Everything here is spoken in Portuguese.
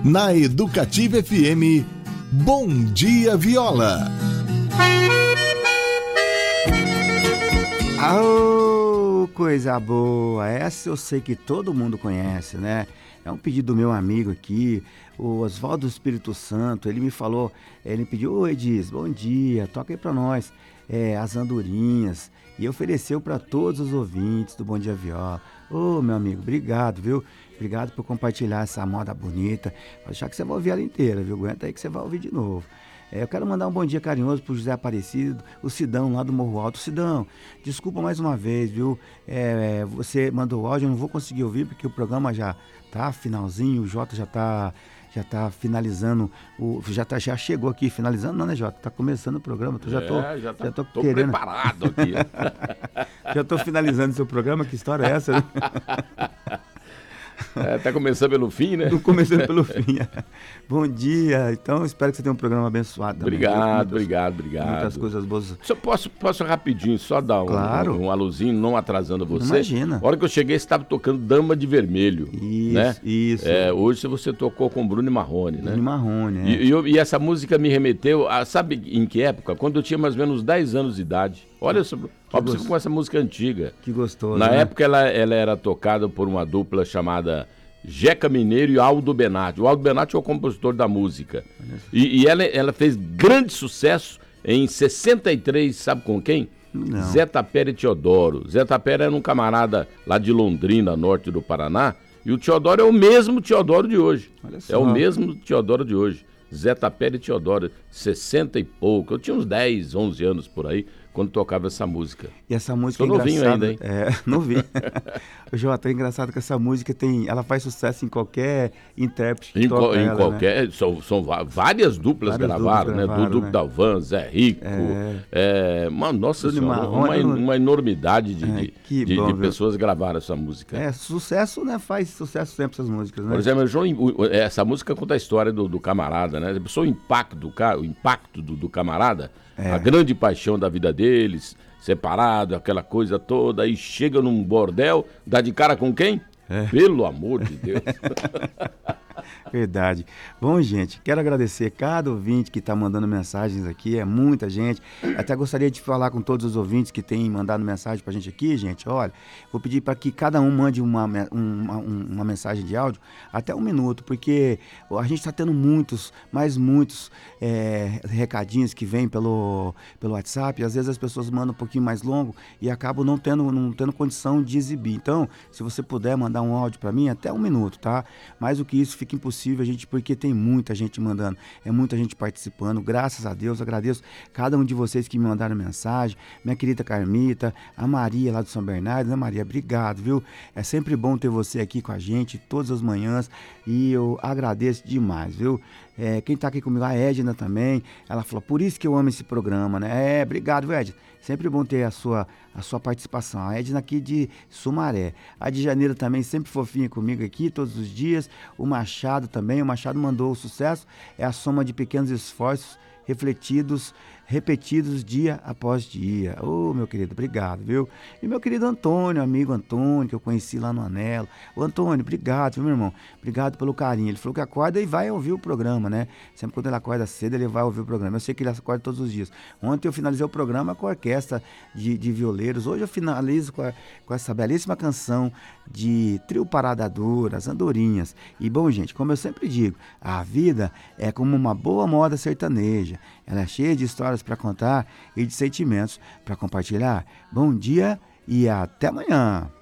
Na Educativa FM, Bom Dia Viola. Oh, coisa boa! Essa eu sei que todo mundo conhece, né? É um pedido do meu amigo aqui, o Oswaldo Espírito Santo. Ele me falou, ele pediu: ô Edis, bom dia, toca aí pra nós as andorinhas. E ofereceu para todos os ouvintes do Bom Dia Viola. Ô, meu amigo, obrigado, viu? Obrigado por compartilhar essa moda bonita. Vou achar que você vai ouvir ela inteira, viu? Aguenta aí que você vai ouvir de novo. Eu quero mandar um bom dia carinhoso pro José Aparecido, o Sidão lá do Morro Alto. Sidão, desculpa mais uma vez, viu? Você mandou o áudio, eu não vou conseguir ouvir porque o programa já tá finalzinho, o Jota já tá finalizando, já chegou aqui, finalizando não, né, Jota? Tá começando o programa, já tô querendo... preparado aqui. Já tô finalizando seu programa, que história é essa, né? Tá começando pelo fim, né? Tô começando pelo fim. Bom dia, então espero que você tenha um programa abençoado também. Obrigado. Muitas coisas boas. Só posso rapidinho, só dar um alôzinho, não atrasando você? Imagina. A hora que eu cheguei, você estava tocando Dama de Vermelho. Isso, né? Isso. Hoje você tocou com Bruno Marrone, né? Bruno Marrone, E essa música me remeteu a, sabe em que época? Quando eu tinha mais ou menos 10 anos de idade. Olha só, com essa música antiga. Que gostoso. Na época ela era tocada por uma dupla chamada Jeca Mineiro e Aldo Benatti. O Aldo Benatti é o compositor da música. E ela fez grande sucesso em 63, sabe com quem? Não. Zé Tapera e Teodoro. Zé Tapera era um camarada lá de Londrina, norte do Paraná, e o Teodoro é o mesmo Teodoro de hoje. Olha só. É o mesmo Teodoro de hoje. Zé Tapera e Teodoro, 60 e pouco. Eu tinha uns 10, 11 anos por aí, quando tocava essa música. E essa música Tô é novinho engraçada. ainda, hein? Novinho. O Jota, é engraçado que essa música ela faz sucesso em qualquer intérprete que toca ela, qualquer, né? São várias duplas gravaram, né? Dudu né? Dalvan, Zé Rico, nossa senhora, uma enormidade de pessoas gravaram essa música. Sucesso, né? Faz sucesso sempre essas músicas, né? Por exemplo, essa música conta a história do camarada, né? O impacto do camarada, a grande paixão da vida deles, separado, aquela coisa toda, aí chega num bordel, dá de cara com quem? Pelo amor de Deus. Verdade. Bom, gente, quero agradecer cada ouvinte que está mandando mensagens aqui, é muita gente. Até gostaria de falar com todos os ouvintes que têm mandado mensagem para a gente aqui, gente. Olha, vou pedir para que cada um mande uma mensagem de áudio até 1 minuto, porque a gente está tendo muitos recadinhos que vêm pelo WhatsApp, e às vezes as pessoas mandam um pouquinho mais longo e acabam não tendo condição de exibir. Então, se você puder mandar um áudio para mim, até 1 minuto, tá? Mais do que isso, fica impossível, porque tem muita gente mandando, muita gente participando. Graças a Deus, agradeço cada um de vocês que me mandaram mensagem, minha querida Carmita, a Maria lá do São Bernardo, né, Maria? Obrigado, viu? É sempre bom ter você aqui com a gente todas as manhãs e eu agradeço demais, viu? Quem tá aqui comigo, a Edna também, ela falou, por isso que eu amo esse programa, né? Obrigado, viu, Edna? Sempre bom ter a sua participação. A Edna aqui de Sumaré. A de Janeiro também, sempre fofinha comigo aqui, todos os dias. O Machado também. O Machado mandou o sucesso. É a soma de pequenos esforços repetidos dia após dia. Ô, meu querido, obrigado, viu? E meu querido Antônio, amigo Antônio, que eu conheci lá no Anelo. Ô, Antônio, obrigado, viu, meu irmão? Obrigado pelo carinho. Ele falou que acorda e vai ouvir o programa, né? Sempre quando ele acorda cedo, ele vai ouvir o programa. Eu sei que ele acorda todos os dias. Ontem eu finalizei o programa com a orquestra de violeiros. Hoje eu finalizo com essa belíssima canção de Trio Parada Dura, As Andorinhas. E, bom, gente, como eu sempre digo, a vida é como uma boa moda sertaneja. Ela é cheia de histórias para contar e de sentimentos para compartilhar. Bom dia e até amanhã.